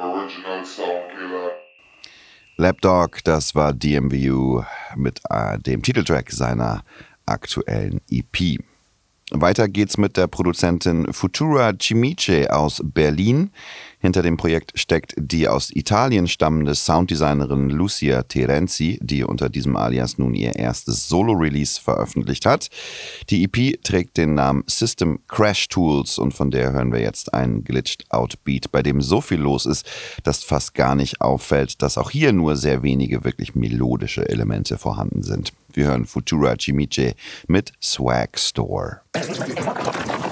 Original Soundkiller. Lapdog, das war DMVU mit dem Titeltrack seiner aktuellen EP. Weiter geht's mit der Produzentin Futura Cimice aus Berlin. Hinter dem Projekt steckt die aus Italien stammende Sounddesignerin Lucia Terenzi, die unter diesem Alias nun ihr erstes Solo-Release veröffentlicht hat. Die EP trägt den Namen System Crash Tools und von der hören wir jetzt einen Glitched-Out-Beat, bei dem so viel los ist, dass fast gar nicht auffällt, dass auch hier nur sehr wenige wirklich melodische Elemente vorhanden sind. Wir hören Futura Cimice mit Swag Store.